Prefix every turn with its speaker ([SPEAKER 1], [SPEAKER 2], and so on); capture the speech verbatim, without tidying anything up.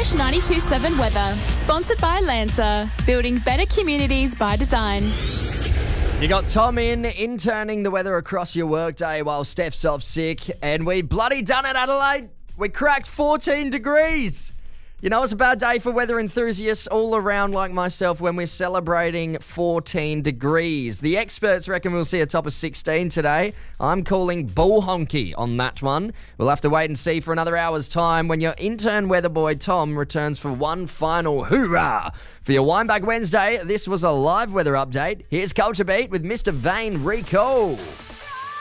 [SPEAKER 1] Fresh ninety-two point seven weather, sponsored by Lancer, building better communities by design.
[SPEAKER 2] You got Tom in, interning the weather across your workday while Steph's off sick, and we bloody done it, Adelaide. We cracked fourteen degrees. You know, it's a bad day for weather enthusiasts all around like myself when we're celebrating fourteen degrees. The experts reckon we'll see a top of sixteen today. I'm calling bull honky on that one. We'll have to wait and see for another hour's time when your intern weather boy Tom returns for one final hoorah. For your Wineback Wednesday, this was a live weather update. Here's Culture Beat with Mister Vane Rico.